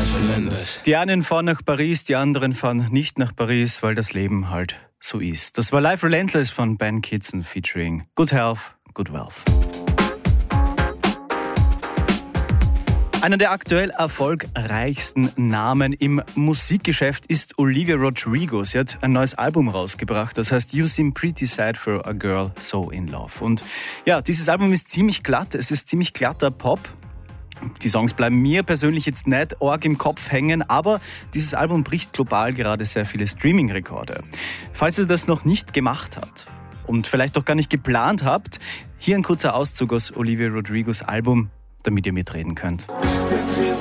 Die einen fahren nach Paris, die anderen fahren nicht nach Paris, weil das Leben halt so ist. Das war Life Relentless von Ben Kitson featuring Good Health, Good Wealth. Einer der aktuell erfolgreichsten Namen im Musikgeschäft ist Olivia Rodrigo. Sie hat ein neues Album rausgebracht, das heißt You Seem Pretty Sad for a Girl So in Love. Und ja, dieses Album ist ziemlich glatt, es ist ziemlich glatter Pop. Die Songs bleiben mir persönlich jetzt nicht arg im Kopf hängen, aber dieses Album bricht global gerade sehr viele Streaming-Rekorde. Falls ihr das noch nicht gemacht habt und vielleicht auch gar nicht geplant habt, hier ein kurzer Auszug aus Olivia Rodrigos Album, damit ihr mitreden könnt.